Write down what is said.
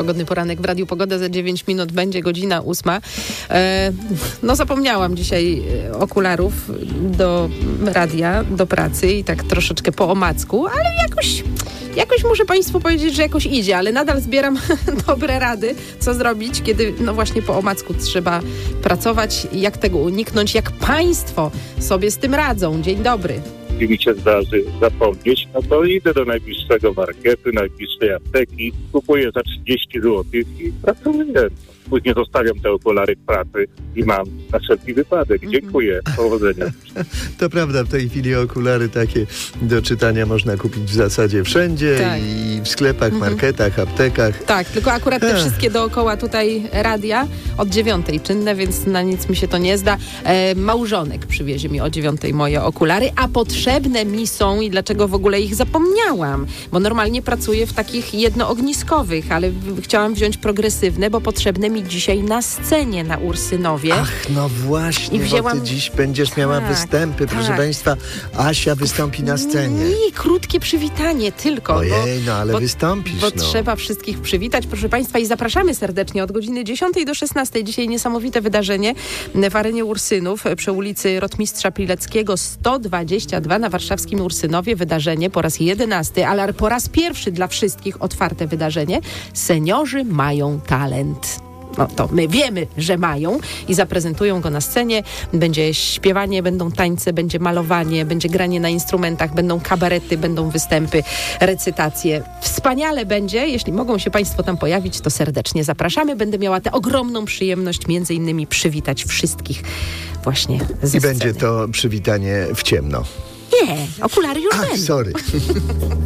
Pogodny poranek w Radiu Pogoda. Za 9 minut będzie godzina 8. Zapomniałam dzisiaj okularów do radia, do pracy i tak troszeczkę po omacku, ale jakoś muszę Państwu powiedzieć, że jakoś idzie, ale nadal zbieram dobre rady, co zrobić, kiedy właśnie po omacku trzeba pracować, jak tego uniknąć, jak Państwo sobie z tym radzą. Dzień dobry. Jeśli mi się zdarzy zapomnieć, to idę do najbliższego marketu, najbliższej apteki, kupuję za 30 zł i pracuję. Później zostawiam te okulary w pracy i mam na wszelki wypadek. Dziękuję. Powodzenia. To prawda, w tej chwili okulary takie do czytania można kupić w zasadzie wszędzie i w sklepach, marketach, aptekach. Tak, tylko akurat te wszystkie dookoła tutaj radia od 9:00 czynne, więc na nic mi się to nie zda. Małżonek przywiezie mi o 9:00 moje okulary, a potrzebne mi są i dlaczego w ogóle ich zapomniałam? Bo normalnie pracuję w takich jednoogniskowych, ale chciałam wziąć progresywne, bo potrzebne mi dzisiaj na scenie na Ursynowie. Ach, no właśnie, bo ty dziś będziesz miała występy. Proszę Państwa, Asia wystąpi na scenie. Nie, krótkie przywitanie tylko. Ojej, ale wystąpisz. Bo trzeba wszystkich przywitać, proszę Państwa, i zapraszamy serdecznie od godziny 10:00 do 16:00. Dzisiaj niesamowite wydarzenie w arenie Ursynów przy ulicy Rotmistrza Pileckiego 122 na warszawskim Ursynowie. Wydarzenie po raz 11, ale po raz pierwszy dla wszystkich otwarte wydarzenie. Seniorzy mają talent. To my wiemy, że mają i zaprezentują go na scenie. Będzie śpiewanie, będą tańce, będzie malowanie, będzie granie na instrumentach, będą kabarety, będą występy, recytacje. Wspaniale będzie. Jeśli mogą się Państwo tam pojawić, to serdecznie zapraszamy. Będę miała tę ogromną przyjemność między innymi przywitać wszystkich właśnie ze sceny. I będzie to przywitanie w ciemno. Nie, okulary już będą. Sorry.